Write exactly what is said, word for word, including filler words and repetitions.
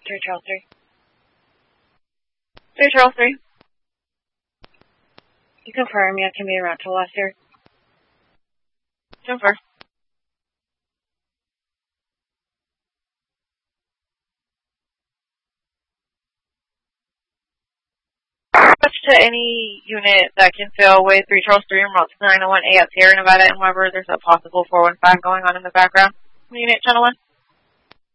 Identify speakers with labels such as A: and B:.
A: three Charles three. three Charles three. You confirm you can be around to last year? Confirm. To any unit that can fill with three Charles three and route to nine oh one A at Sierra Nevada and Weber. There's a possible four one five going on in the background. Unit channel one.